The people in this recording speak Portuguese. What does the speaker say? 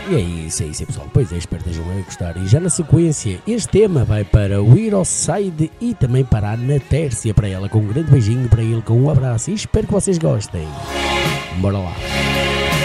E é isso pessoal, pois é, espero que estejam a gostar. E já na sequência, este tema vai para o Heroeside e também para a Ana Tércia, para ela com um grande beijinho, para ele com um abraço, e espero que vocês gostem. Bora lá.